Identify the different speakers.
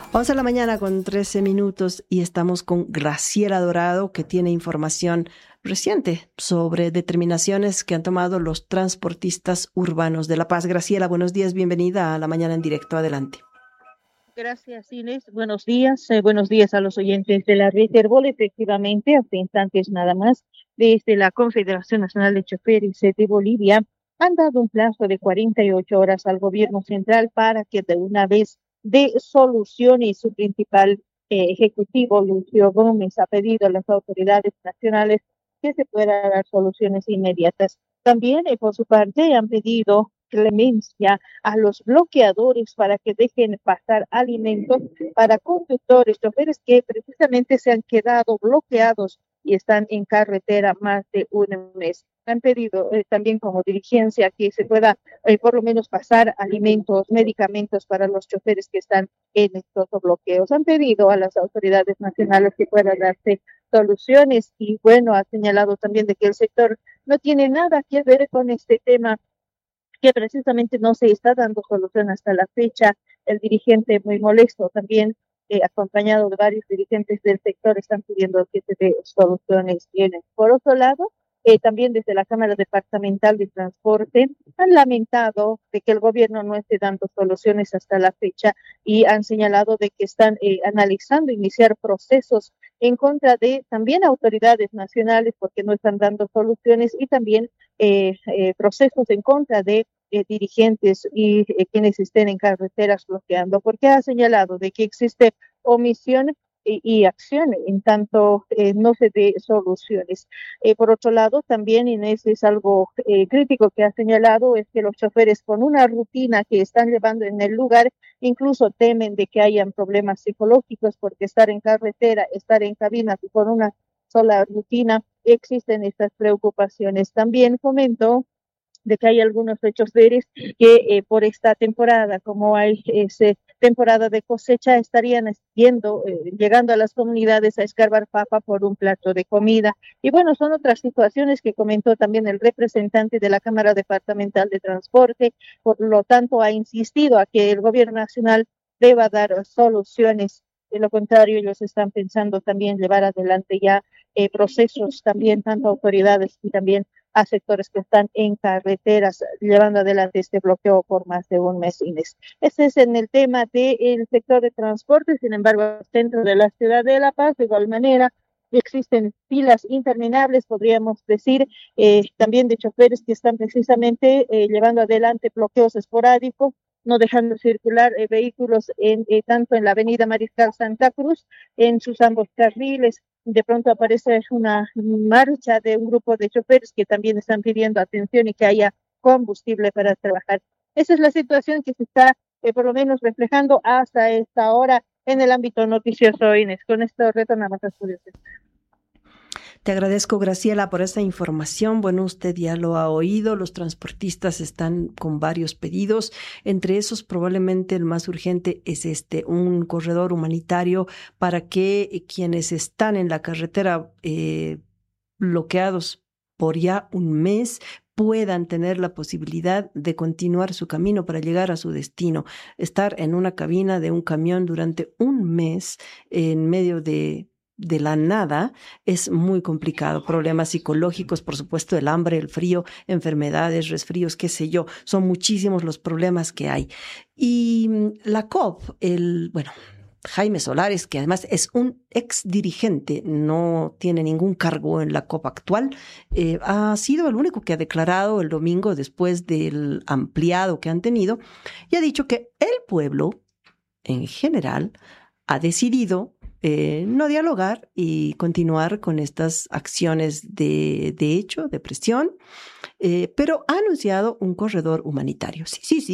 Speaker 1: 11 de la mañana con 13 minutos y estamos con Graciela Dorado, que tiene información reciente sobre determinaciones que han tomado los transportistas urbanos de La Paz. Graciela, buenos días, bienvenida a La Mañana en Directo. Adelante.
Speaker 2: Gracias, Inés. Buenos días a los oyentes de la red Herbol. Efectivamente, hace instantes nada más, desde la Confederación Nacional de Choferes de Bolivia, han dado un plazo de 48 horas al gobierno central para que de una vez dé soluciones. Su principal ejecutivo, Lucio Gómez, ha pedido a las autoridades nacionales que se puedan dar soluciones inmediatas. También, por su parte, han pedido clemencia a los bloqueadores para que dejen pasar alimentos para conductores, choferes que precisamente se han quedado bloqueados y están en carretera más de un mes. Han pedido también como dirigencia que se pueda por lo menos pasar alimentos, medicamentos para los choferes que están en estos bloqueos. Han pedido a las autoridades nacionales que puedan darse soluciones y bueno, ha señalado también de que el sector no tiene nada que ver con este tema, que precisamente no se está dando solución hasta la fecha. El dirigente muy molesto también, acompañado de varios dirigentes del sector, están pidiendo que se dé soluciones bien. Por otro lado, también desde la Cámara Departamental de Transporte han lamentado de que el gobierno no esté dando soluciones hasta la fecha y han señalado de que están analizando iniciar procesos en contra de también autoridades nacionales porque no están dando soluciones y también procesos en contra de dirigentes y quienes estén en carreteras bloqueando, porque ha señalado de que existe omisión y acción en tanto no se dé soluciones. Por otro lado, también Inés, es algo crítico que ha señalado, es que los choferes con una rutina que están llevando en el lugar, incluso temen de que hayan problemas psicológicos porque estar en carretera, estar en cabina con una sola rutina, existen estas preocupaciones. También comento de que hay algunos hechos veres que por esta temporada, como hay temporada de cosecha, estarían llegando a las comunidades a escarbar papa por un plato de comida. Y bueno, son otras situaciones que comentó también el representante de la Cámara Departamental de Transporte. Por lo tanto, ha insistido a que el gobierno nacional deba dar soluciones. De lo contrario, ellos están pensando también llevar adelante ya procesos, también tanto autoridades y también a sectores que están en carreteras llevando adelante este bloqueo por más de un mes, Inés. Ese es en el tema del sector de transporte. Sin embargo, dentro de la ciudad de La Paz, de igual manera, existen filas interminables, podríamos decir, también de choferes que están precisamente llevando adelante bloqueos esporádicos, no dejando circular vehículos tanto en la avenida Mariscal Santa Cruz, en sus ambos carriles. De pronto aparece una marcha de un grupo de choferes que también están pidiendo atención y que haya combustible para trabajar. Esa es la situación que se está por lo menos reflejando hasta esta hora en el ámbito noticioso, Inés. Con esto retornamos a estudios.
Speaker 1: Te agradezco, Graciela, por esta información. Bueno, usted ya lo ha oído, los transportistas están con varios pedidos. Entre esos, probablemente el más urgente es un corredor humanitario para que quienes están en la carretera bloqueados por ya un mes puedan tener la posibilidad de continuar su camino para llegar a su destino. Estar en una cabina de un camión durante un mes en medio de la nada es muy complicado. Problemas psicológicos, por supuesto, el hambre, el frío, enfermedades, resfríos, qué sé yo, son muchísimos los problemas que hay. Y la COP, Jaime Solares, que además es un ex dirigente, no tiene ningún cargo en la COP actual, ha sido el único que ha declarado el domingo después del ampliado que han tenido y ha dicho que el pueblo en general ha decidido no dialogar y continuar con estas acciones de hecho, de presión, pero ha anunciado un corredor humanitario. Sí, sí, sí.